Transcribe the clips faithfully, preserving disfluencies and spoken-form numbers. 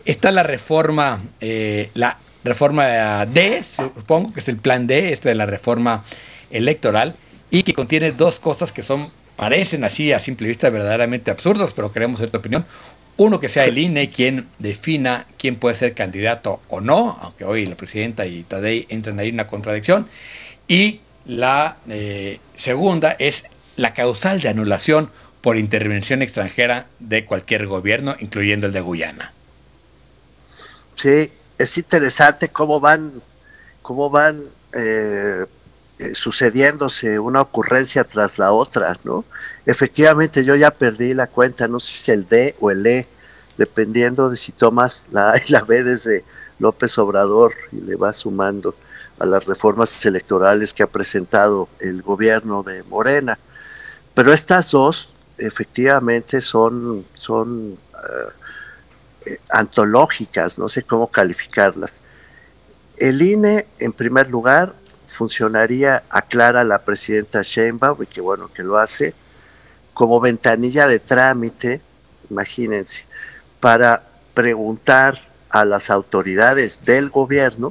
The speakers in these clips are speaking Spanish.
está la reforma, eh, la reforma D, supongo que es el plan D, este de la reforma electoral, y que contiene dos cosas que son, parecen así a simple vista verdaderamente absurdas, pero queremos saber tu opinión. Uno, que sea el I N E quien defina quién puede ser candidato o no, aunque hoy la presidenta y Tadei entran ahí en una contradicción. Y la eh, segunda es la causal de anulación por intervención extranjera de cualquier gobierno, incluyendo el de Guyana. Sí, es interesante cómo van, cómo van eh, eh, sucediéndose una ocurrencia tras la otra, ¿no? Efectivamente, yo ya perdí la cuenta, no sé si es el D o el E, dependiendo de si tomas la A y la B desde López Obrador y le vas sumando a las reformas electorales que ha presentado el gobierno de Morena. Pero estas dos, efectivamente, son, son uh, eh, antológicas, no sé cómo calificarlas. El I N E, en primer lugar, funcionaría, aclara la presidenta Sheinbaum, y que bueno que lo hace, como ventanilla de trámite, imagínense, para preguntar a las autoridades del gobierno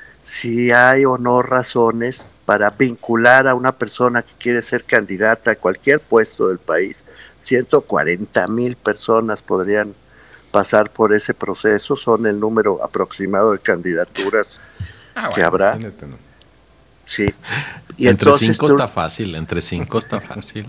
si hay o no razones para vincular a una persona que quiere ser candidata a cualquier puesto del país. ciento cuarenta mil personas podrían pasar por ese proceso, son el número aproximado de candidaturas Ah, que bueno, habrá. imagínate, ¿no? Sí. Y entre entonces cinco tú, está fácil, entre cinco está fácil.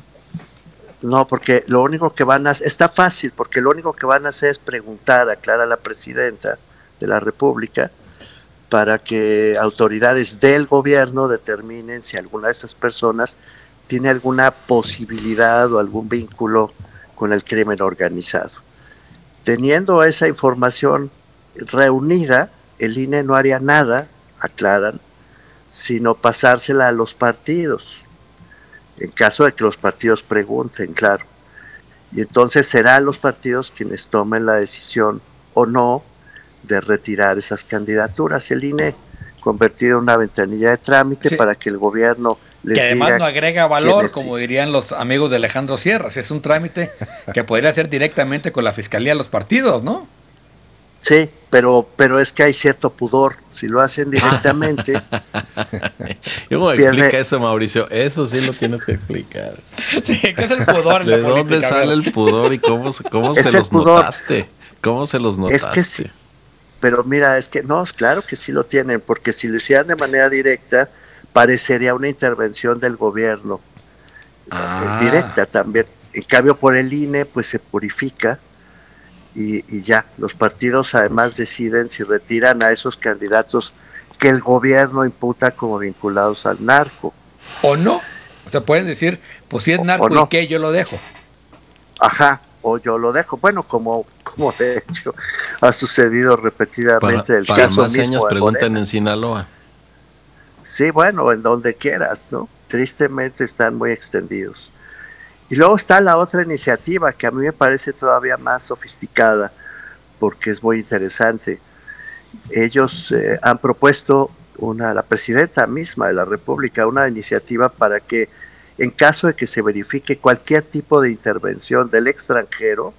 No, porque lo único que van a hacer, está fácil, porque lo único que van a hacer es preguntar, aclara la presidenta de la República, para que autoridades del gobierno determinen si alguna de esas personas tiene alguna posibilidad o algún vínculo con el crimen organizado. Teniendo esa información reunida, el I N E no haría nada, aclaran, sino pasársela a los partidos, en caso de que los partidos pregunten, claro. Y entonces serán los partidos quienes tomen la decisión o no de retirar esas candidaturas. El I N E convertido en una ventanilla de trámite Sí, para que el gobierno que les además diga no agrega valor, quiénes sí. como dirían los amigos de Alejandro Sierras. Es un trámite que podría hacer directamente con la fiscalía de los partidos, ¿no? Sí, pero, pero es que hay cierto pudor. Si lo hacen directamente, ¿Cómo pierde. explica eso, Mauricio? Eso sí lo tienes que explicar. Sí, ¿qué es el pudor en ¿De la dónde política? sale el pudor y cómo, cómo se Es el los pudor. notaste? ¿Cómo se los Es que sí. notaste? Pero mira, es que no, claro que sí lo tienen, porque si lo hicieran de manera directa, parecería una intervención del gobierno. Eh, Ah, directa también. En cambio, por el I N E, pues se purifica y, y ya. Los partidos además deciden si retiran a esos candidatos que el gobierno imputa como vinculados al narco. o no. O sea, pueden decir, pues si es O, o narco y no. qué, yo lo dejo. Ajá. O yo lo dejo. Bueno, como, como de hecho ha sucedido Para, repetidamente el para caso más señas mismo de preguntan Morena. en Sinaloa. Sí, bueno, en donde quieras, ¿no? Tristemente están muy extendidos. Y luego está la otra iniciativa que a mí me parece todavía más sofisticada, porque es muy interesante. Ellos eh, han propuesto, una, la presidenta misma de la República, una iniciativa para que en caso de que se verifique cualquier tipo de intervención del extranjero,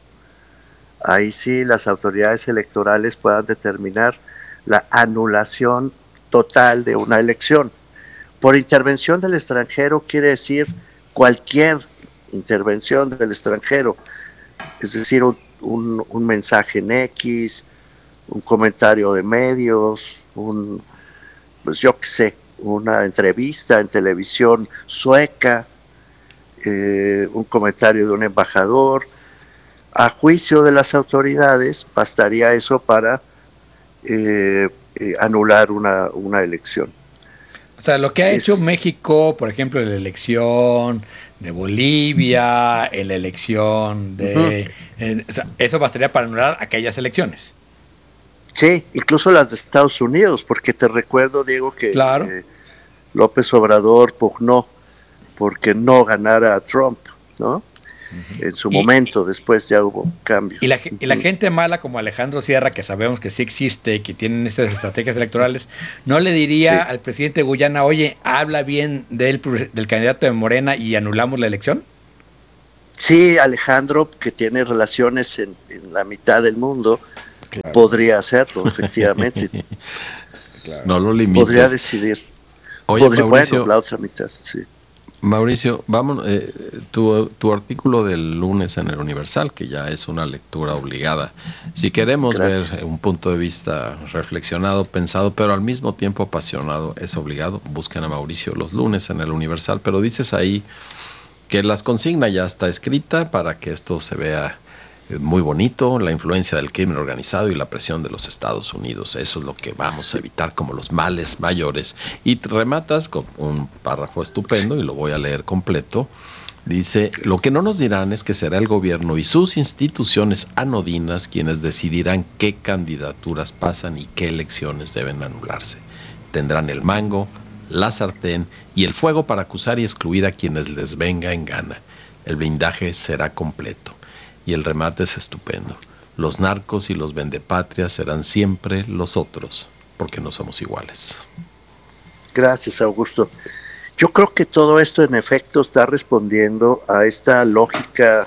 ahí sí las autoridades electorales puedan determinar la anulación total de una elección. Por intervención del extranjero quiere decir cualquier intervención del extranjero, es decir, un, un, un mensaje en X, un comentario de medios, un, pues yo qué sé, una entrevista en televisión sueca, eh, un comentario de un embajador. A juicio de las autoridades, bastaría eso para eh, eh, anular una, una elección. O sea, lo que ha hecho Es, México, por ejemplo, en la elección de Bolivia, en la elección uh-huh. de... En, o sea, eso bastaría para anular aquellas elecciones. Sí, incluso las de Estados Unidos, porque te recuerdo, Diego, que Claro. eh, López Obrador pugnó porque no ganara a Trump, ¿no? Uh-huh. En su Y, momento, después ya hubo y, cambios. la, y la Uh-huh. gente mala como Alejandro Sierra, que sabemos que sí existe, que tienen estas estrategias electorales, ¿no le diría Sí, al presidente de Guyana, oye, habla bien del, del candidato de Morena y anulamos la elección? sí, Alejandro, que tiene relaciones en, en la mitad del mundo, claro. Podría hacerlo, efectivamente. Claro. No lo limites. Podría decidir. Oye, Podría, Mauricio, bueno, la otra mitad, sí. Mauricio, vamos, eh, tu, tu artículo del lunes en el Universal, que ya es una lectura obligada. Si queremos Gracias. ver un punto de vista reflexionado, pensado, pero al mismo tiempo apasionado, es obligado. Busquen a Mauricio los lunes en el Universal, pero dices ahí que las consigna ya está escrita para que esto se vea muy bonito, la influencia del crimen organizado y la presión de los Estados Unidos. Eso es lo que vamos a evitar como los males mayores. Y rematas con un párrafo estupendo, y lo voy a leer completo. Dice, lo que no nos dirán es que será el gobierno y sus instituciones anodinas quienes decidirán qué candidaturas pasan y qué elecciones deben anularse. Tendrán el mango, la sartén y el fuego para acusar y excluir a quienes les venga en gana. El blindaje será completo. Y el remate es estupendo. Los narcos y los vendepatrias serán siempre los otros, porque no somos iguales. Gracias, Augusto. Yo creo que todo esto en efecto está respondiendo a esta lógica,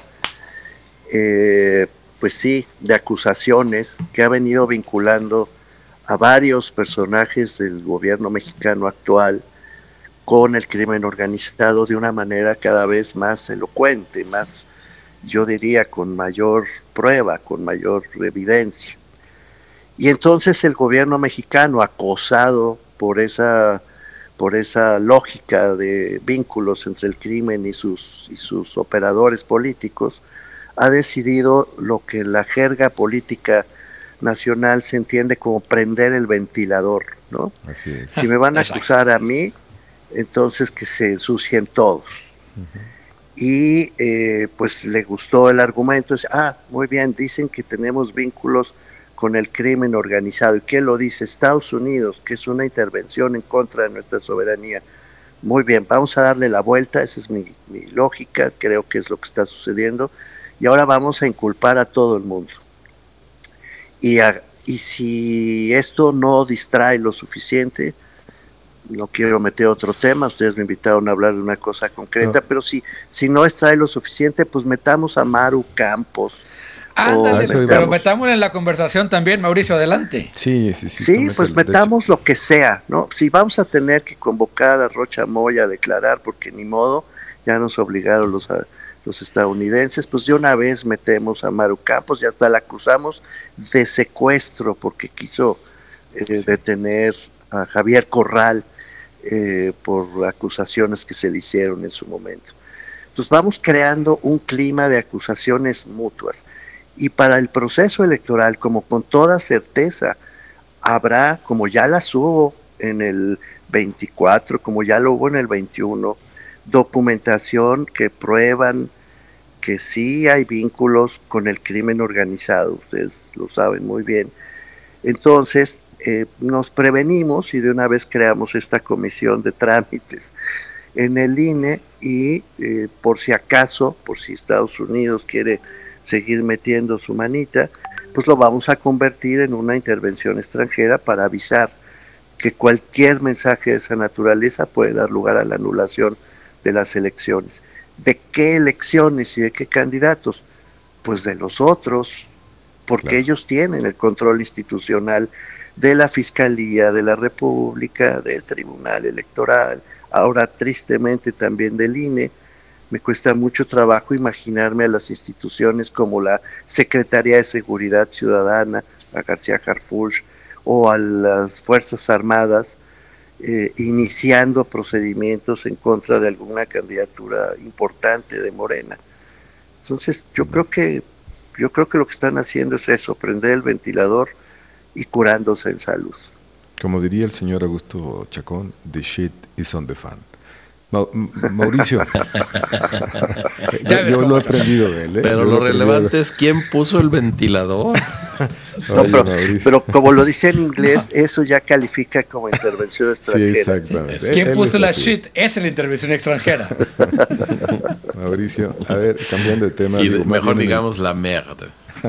eh, pues sí, de acusaciones que ha venido vinculando a varios personajes del gobierno mexicano actual con el crimen organizado de una manera cada vez más elocuente, más, yo diría, con mayor prueba, con mayor evidencia. Y entonces el gobierno mexicano, acosado por esa, por esa lógica de vínculos entre el crimen y sus, y sus operadores políticos, ha decidido lo que en la jerga política nacional se entiende como prender el ventilador, ¿no? Así es. Si me van a acusar a mí, entonces que se ensucien todos. Uh-huh. Y eh, pues le gustó el argumento, es, ah, muy bien, dicen que tenemos vínculos con el crimen organizado. ¿Y qué lo dice? Estados Unidos, que es una intervención en contra de nuestra soberanía. Muy bien, vamos a darle la vuelta, esa es mi, mi lógica, creo que es lo que está sucediendo, y ahora vamos a inculpar a todo el mundo. Y, a, y si esto no distrae lo suficiente, no quiero meter otro tema, ustedes me invitaron a hablar de una cosa concreta, no. pero si, si no distrae lo suficiente, pues metamos a Maru Campos. Ándale, metamos, pero metamos en la conversación también, Mauricio, adelante. Sí, sí, sí. Sí, pues el, metamos lo que sea, ¿no? Si vamos a tener que convocar a Rocha Moya a declarar, porque ni modo, ya nos obligaron los, a, los estadounidenses, pues de una vez metemos a Maru Campos y hasta la acusamos de secuestro, porque quiso eh, sí. detener a Javier Corral, Eh, por acusaciones que se le hicieron en su momento. Entonces vamos creando un clima de acusaciones mutuas, y para el proceso electoral, como con toda certeza habrá, como ya las hubo en el veinticuatro, como ya lo hubo en el veintiuno, documentación que prueban que sí hay vínculos con el crimen organizado, ustedes lo saben muy bien. Entonces Eh, nos prevenimos y de una vez creamos esta comisión de trámites en el I N E y eh, por si acaso, por si Estados Unidos quiere seguir metiendo su manita, pues lo vamos a convertir en una intervención extranjera para avisar que cualquier mensaje de esa naturaleza puede dar lugar a la anulación de las elecciones. ¿De qué elecciones y de qué candidatos? Pues de los otros, porque claro. ellos tienen el control institucional de la Fiscalía de la República, del Tribunal Electoral, ahora tristemente también del I N E. Me cuesta mucho trabajo imaginarme a las instituciones como la Secretaría de Seguridad Ciudadana, a García Harfuch, o a las Fuerzas Armadas, eh, iniciando procedimientos en contra de alguna candidatura importante de Morena. Entonces, yo creo que, yo creo que lo que están haciendo es eso, prender el ventilador y curándose en salud. Como diría el señor Augusto Chacón, the shit is on the fan. Ma- Mauricio, yo, yo lo he aprendido de él, ¿eh? Pero yo lo, lo relevante es quién puso el ventilador. No, Oye, pero, pero como lo dice en inglés, eso ya califica como intervención extranjera. Sí, exactamente. ¿Quién él, puso él la así. shit? Esa es la intervención extranjera. Mauricio, a ver, cambiando de tema. Y digo, de, mejor digamos el... la merde.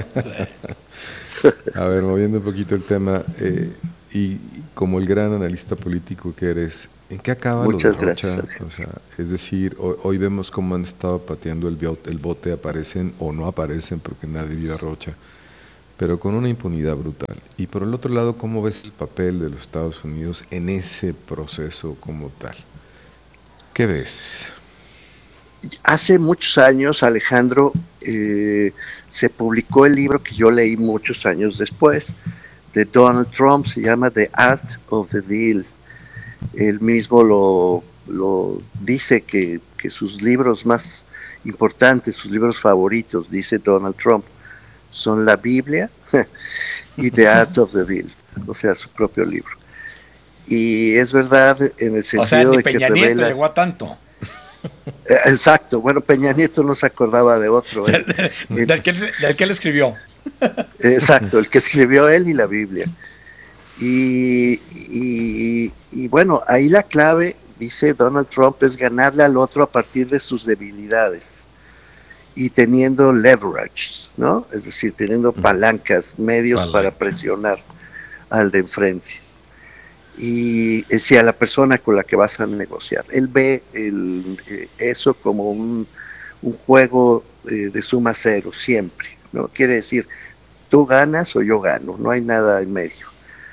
A ver, moviendo un poquito el tema, eh, y como el gran analista político que eres, ¿en qué acaba Muchas lo de Rocha? gracias. O sea, es decir, hoy, hoy vemos cómo han estado pateando el, el bote, aparecen o no aparecen porque nadie vio a Rocha. pero con una impunidad brutal. Y por el otro lado, ¿cómo ves el papel de los Estados Unidos en ese proceso como tal? ¿Qué ves? Hace muchos años, Alejandro, eh, se publicó el libro que yo leí muchos años después, de Donald Trump, se llama The Art of the Deal. Él mismo lo, lo dice que, que sus libros más importantes, sus libros favoritos, dice Donald Trump, son la Biblia y The Art of the Deal, o sea, su propio libro. Y es verdad en el sentido o sea, ni de que Peña revela... Nieto llegó a tanto. Exacto, bueno, Peña Nieto no se acordaba de otro. ¿eh? del, del, que, del que él escribió. Exacto, el que escribió él y la Biblia. Y, y, y bueno, ahí la clave, dice Donald Trump, es ganarle al otro a partir de sus debilidades y teniendo leverage, ¿no? Es decir, teniendo palancas, medios Palanca. para presionar al de enfrente. Y es decir, a la persona con la que vas a negociar. Él ve el, eh, eso como un, un juego eh, de suma cero, siempre, ¿no? Quiere decir, tú ganas o yo gano, no hay nada en medio.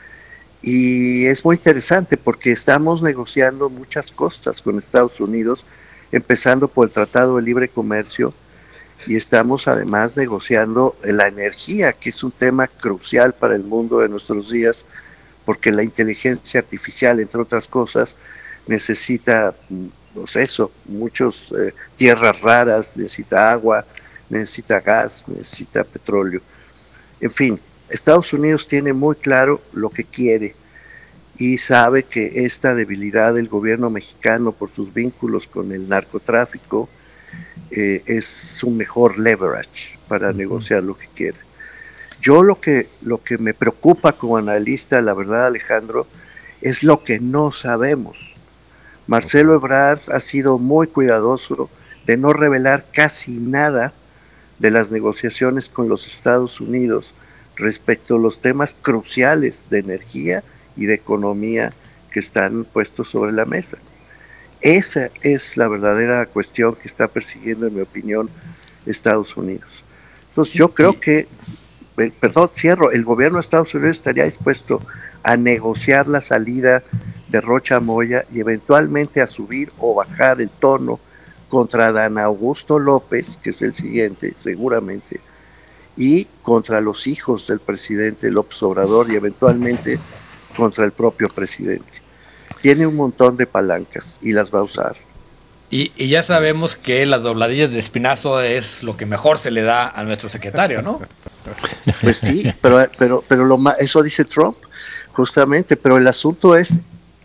Y es muy interesante porque estamos negociando muchas cosas con Estados Unidos, empezando por el Tratado de Libre Comercio, y estamos además negociando la energía, que es un tema crucial para el mundo de nuestros días, porque la inteligencia artificial, entre otras cosas, necesita, pues eso, muchas eh, tierras raras, necesita agua, necesita gas, necesita petróleo. En fin, Estados Unidos tiene muy claro lo que quiere y sabe que esta debilidad del gobierno mexicano por sus vínculos con el narcotráfico eh, es su mejor leverage para uh-huh. negociar lo que quiere. Yo lo que, lo que me preocupa como analista, la verdad, Alejandro, es lo que no sabemos. Marcelo Ebrard ha sido muy cuidadoso de no revelar casi nada de las negociaciones con los Estados Unidos respecto a los temas cruciales de energía y de economía que están puestos sobre la mesa. Esa es la verdadera cuestión que está persiguiendo, en mi opinión, Estados Unidos. Entonces yo creo que El, perdón, cierro, el gobierno de Estados Unidos estaría dispuesto a negociar la salida de Rocha Moya y eventualmente a subir o bajar el tono contra Dan Augusto López, que es el siguiente, seguramente, y contra los hijos del presidente López Obrador y eventualmente contra el propio presidente. Tiene un montón de palancas y las va a usar. Y, y ya sabemos que las dobladillas de espinazo es lo que mejor se le da a nuestro secretario, ¿no? Pues sí, pero pero pero lo más, eso dice Trump, justamente, pero el asunto es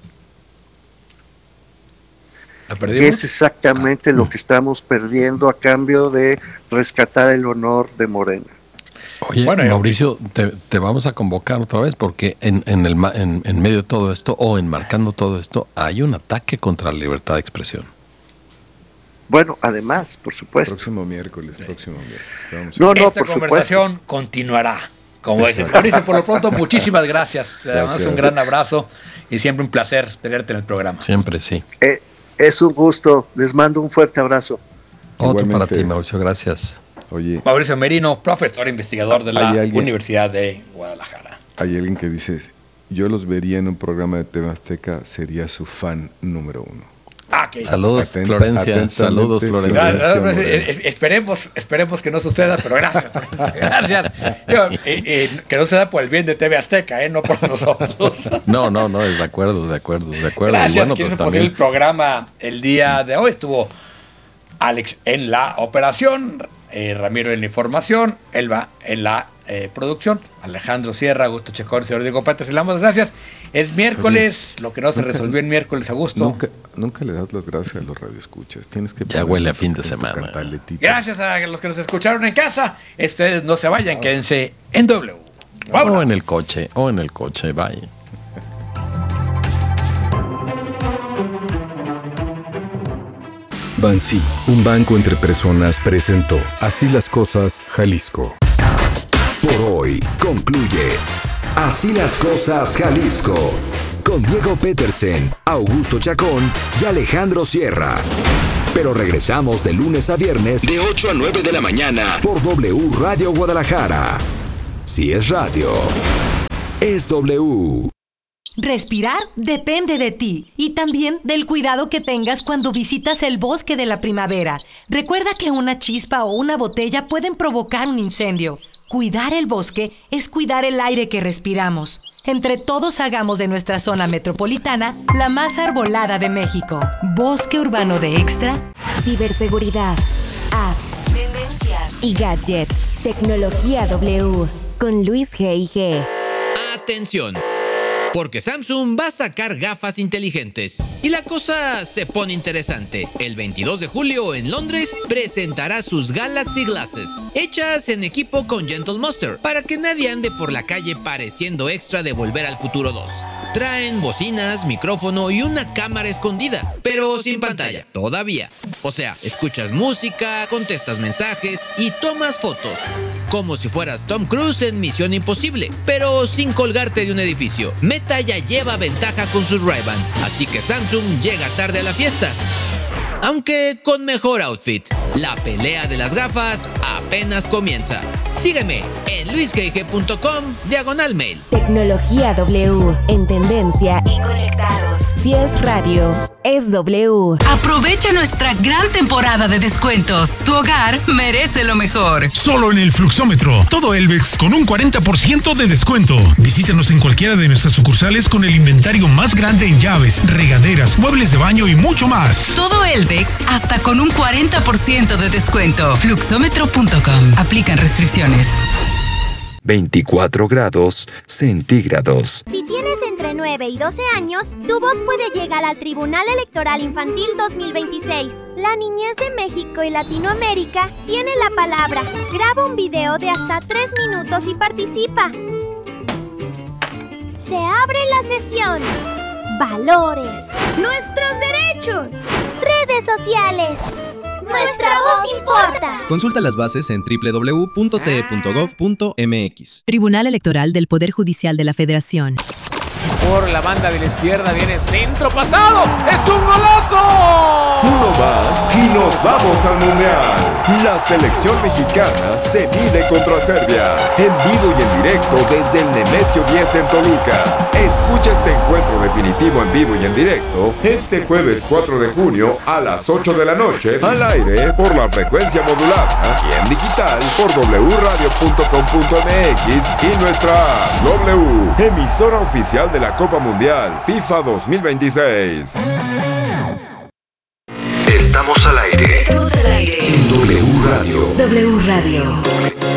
que es exactamente ah. lo que estamos perdiendo a cambio de rescatar el honor de Morena. Oye, bueno, Mauricio, te, te vamos a convocar otra vez porque en, en, el, en, en medio de todo esto o enmarcando todo esto hay un ataque contra la libertad de expresión. Bueno, además, por supuesto. Próximo miércoles, sí. próximo miércoles. Vamos no, no, Esta por conversación supuesto. continuará. Como dice Mauricio, por lo pronto, muchísimas gracias. Te damos un gran abrazo y siempre un placer tenerte en el programa. Siempre, sí. Eh, es un gusto. Les mando un fuerte abrazo. Otro para ti, Mauricio. Gracias. Oye, Mauricio Merino, profesor investigador de la Universidad de Guadalajara. Hay alguien que dice, yo los vería en un programa de T V Azteca, sería su fan número uno. Ah, okay. Saludos, Atenta, Florencia. Saludos, Florencia. Gracias, eh, esperemos, esperemos que no suceda, pero gracias. Gracias. Yo, eh, eh, que no se da por el bien de T V Azteca, eh, no por nosotros. No, no, no, de acuerdo, de acuerdo, de acuerdo. Gracias, y bueno, quien pues hizo posible el programa el día de hoy. Estuvo Alex en la operación, eh, Ramiro en la información, Elba en la eh, producción, Alejandro Sierra, Augusto Chacón, señor Diego Patas, y le damos gracias. Es miércoles, Oye, lo que no se nunca, resolvió en miércoles, Augusto. Nunca, nunca le das las gracias a los radioescuchas. Tienes que ya huele a fin de semana. Gracias a los que nos escucharon en casa. Ustedes no se vayan, quédense en W. O en el coche, o en el coche, vaya. Bansi, un banco entre personas, presentó Así las Cosas, Jalisco. Por hoy concluye Así las Cosas, Jalisco, con Diego Petersen, Augusto Chacón y Alejandro Sierra. Pero regresamos de lunes a viernes de ocho a nueve de la mañana por W Radio Guadalajara. Si es radio, es W. Respirar depende de ti y también del cuidado que tengas cuando visitas el bosque de la primavera. Recuerda que una chispa o una botella pueden provocar un incendio. Cuidar el bosque es cuidar el aire que respiramos. Entre todos hagamos de nuestra zona metropolitana la más arbolada de México. Bosque Urbano de Extra. Ciberseguridad, apps, tendencias y gadgets. Tecnología W con Luis G I G. Atención, porque Samsung va a sacar gafas inteligentes. Y la cosa se pone interesante. El veintidós de julio en Londres presentará sus Galaxy Glasses, hechas en equipo con Gentle Monster, para que nadie ande por la calle pareciendo extra de Volver al Futuro dos. Traen bocinas, micrófono y una cámara escondida, pero sin pantalla, todavía. O sea, escuchas música, contestas mensajes y tomas fotos. Como si fueras Tom Cruise en Misión Imposible, pero sin colgarte de un edificio. Meta ya lleva ventaja con sus Ray-Ban, así que Samsung llega tarde a la fiesta, aunque con mejor outfit. La pelea de las gafas apenas comienza. Sígueme en luisgig.com diagonal mail. Tecnología W, en tendencia y conectados. Si es radio, es W. Aprovecha nuestra gran temporada de descuentos. Tu hogar merece lo mejor. Solo en el Fluxómetro. Todo Elvex con un cuarenta por ciento de descuento. Visítanos en cualquiera de nuestras sucursales con el inventario más grande en llaves, regaderas, muebles de baño y mucho más. Todo Elvex hasta con un cuarenta por ciento de descuento. Fluxómetro punto com. Aplican restricciones. veinticuatro grados centígrados. Si tienes entre nueve y doce años, tu voz puede llegar al Tribunal Electoral Infantil dos mil veintiséis. La niñez de México y Latinoamérica tiene la palabra. Graba un video de hasta tres minutos y participa. Se abre la sesión. Valores. Nuestros derechos. Redes sociales. ¡Nuestra voz importa! Consulta las bases en doble u doble u doble u punto t e punto gov punto m x. Tribunal Electoral del Poder Judicial de la Federación. Por la banda de la izquierda viene centro pasado. ¡Es un golazo! Uno más y nos vamos al Mundial. La selección mexicana se mide contra Serbia. En vivo y en directo desde el Nemesio diez en Toluca. Escucha este encuentro definitivo en vivo y en directo este jueves cuatro de junio a las ocho de la noche al aire por la frecuencia modulada y en digital por doble u radio punto com punto m x y nuestra app. W, emisora oficial de la Copa Mundial FIFA dos mil veintiséis. Estamos al aire. Estamos al aire. En W Radio. W Radio.